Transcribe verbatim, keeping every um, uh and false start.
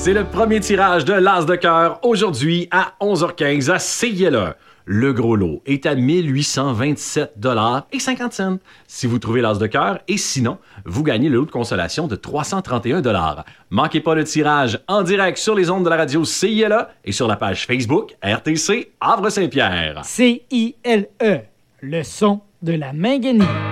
C'est le premier tirage de l'As de cœur aujourd'hui à onze heures quinze à C I L E. Le gros lot est à mille huit cent vingt-sept dollars et cinquante cents si vous trouvez l'As de cœur, et sinon, vous gagnez le lot de consolation de trois cent trente et un dollars. Manquez pas le tirage en direct sur les ondes de la radio C I L E et sur la page Facebook R T C Havre-Saint-Pierre. C I L E, le son de la Minguanie.